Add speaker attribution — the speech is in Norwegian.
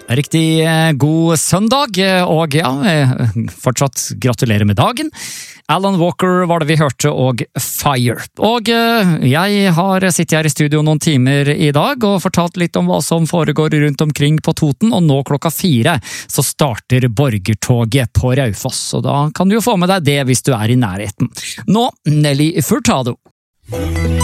Speaker 1: Riktig god søndag, og ja, fortsatt gratulerer med dagen. Alan Walker var det vi hørte, og Fire. Og jeg har sittet her i studio noen timer i dag og fortalt litt om hva som foregår rundt omkring på Toten, og nå 4:00 så starter borgertoget på Raufoss, og da kan du jo få med deg det hvis du er i nærheten. Nå, Nelly Furtado.